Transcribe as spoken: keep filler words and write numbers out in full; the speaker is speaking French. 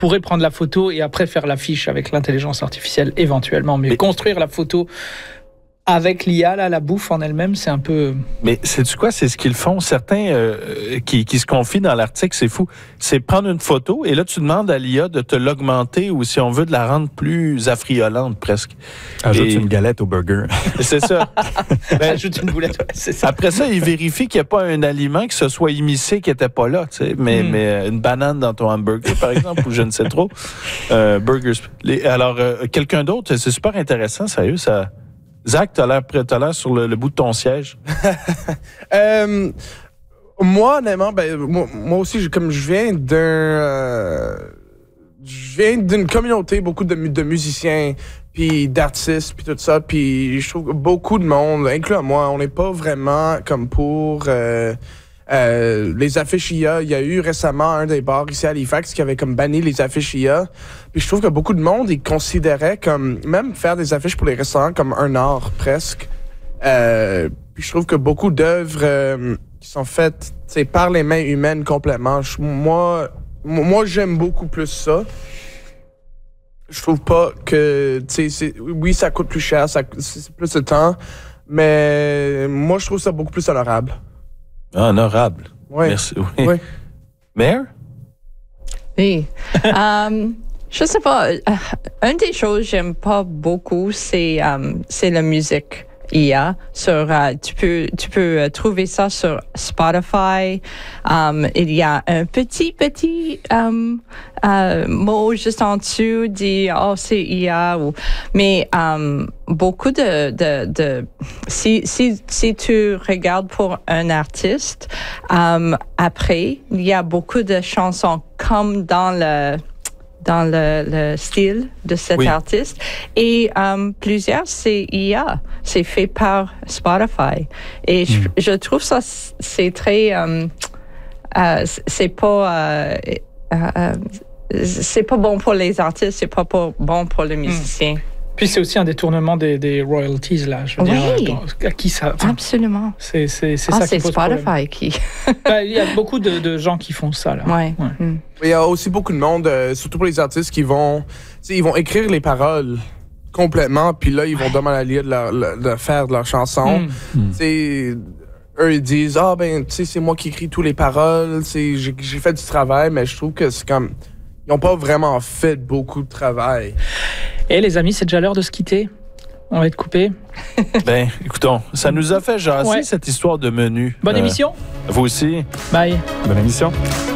pourrait prendre la photo et après faire l'affiche avec l'intelligence artificielle éventuellement. Mais, mais construire la photo avec l'I A, là, la bouffe en elle-même, c'est un peu... Mais sais-tu quoi? C'est ce qu'ils font. Certains euh, qui, qui se confient dans l'article, c'est fou. C'est prendre une photo et là, tu demandes à l'I A de te l'augmenter ou si on veut de la rendre plus affriolante presque. Ajoute et... une galette au burger. C'est ça. Ben, ajoute une boulette, ouais, c'est ça. Après ça, il vérifie qu'il n'y a pas un aliment qui se soit immiscé qui n'était pas là. Tu sais. Mais, mm. mais une banane dans ton hamburger, par exemple, ou je ne sais trop. Euh, burgers. Les, alors, euh, quelqu'un d'autre, c'est super intéressant, sérieux, ça... Zach, t'as l'air, t'as l'air sur le, le bout de ton siège. euh, moi, honnêtement, ben, moi, moi aussi, comme je viens d'un... Euh, je viens d'une communauté, beaucoup de, de musiciens, puis d'artistes, puis tout ça, puis je trouve que beaucoup de monde, incluant moi, on n'est pas vraiment comme pour... Euh, Euh, les affiches I A, il y a eu récemment un des bars ici à Halifax qui avait comme banni les affiches I A. Puis je trouve que beaucoup de monde, ils considéraient comme, même faire des affiches pour les restaurants comme un art presque. Euh, puis je trouve que beaucoup d'œuvres euh, qui sont faites par les mains humaines complètement, je, moi, moi j'aime beaucoup plus ça. Je trouve pas que, tu sais, oui, ça coûte plus cher, ça, c'est plus de temps, mais moi je trouve ça beaucoup plus honorable. Ah, honorable. Oui. Merci. Oui. oui. Mère? Oui. um, je sais pas. Uh, une des choses que j'aime pas beaucoup, c'est um, c'est la musique I A. Sur, uh, tu peux tu peux uh, trouver ça sur Spotify. Um, il y a un petit petit um, uh, mot juste en dessous dit oh c'est I A ou mais um, beaucoup de de de si si si tu regardes pour un artiste um, après il y a beaucoup de chansons comme dans le dans le, le style de cet oui. artiste. Et um, plusieurs, c'est I A. C'est fait par Spotify. Et mm. je, je trouve ça, c'est très... Um, euh, c'est pas... Euh, euh, c'est pas bon pour les artistes, c'est pas pour, bon pour les musiciens. Mm. Puis c'est aussi un détournement des, des royalties, là. Je veux oui. dire, à qui ça... Enfin, absolument. C'est, c'est, c'est ah, ça c'est qui pose Spotify problème. qui... ben, il y a beaucoup de, de gens qui font ça, là. Ouais. ouais. Mm. Il y a aussi beaucoup de monde, euh, surtout pour les artistes, qui vont... Ils vont écrire les paroles complètement, puis là, ils vont demander à l'I A de, leur, de faire de leur chanson. Mm. Mm. Eux, ils disent « Ah, ben, tu sais, c'est moi qui écris toutes les paroles, j'ai, j'ai fait du travail, mais je trouve que c'est comme... Ils n'ont pas vraiment fait beaucoup de travail. » Et les amis, c'est déjà l'heure de se quitter. On va être coupé. Ben, écoutons, ça nous a fait jaser, ouais. cette histoire de menu. Bonne euh, émission. Vous aussi. Bye. Bonne émission.